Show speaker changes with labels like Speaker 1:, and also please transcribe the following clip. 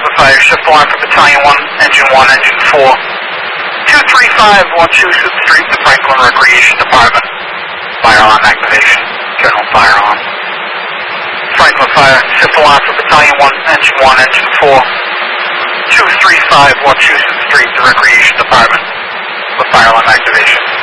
Speaker 1: Franklin Fire, shift alarm for Battalion 1, Engine 1, Engine 4. 235 Wachusett Street, the Franklin Recreation Department. Fire alarm activation. General fire alarm. Franklin Fire, shift alarm for Battalion 1, Engine 1, Engine 4. 235 Wachusett Street, the Recreation Department. The fire alarm activation.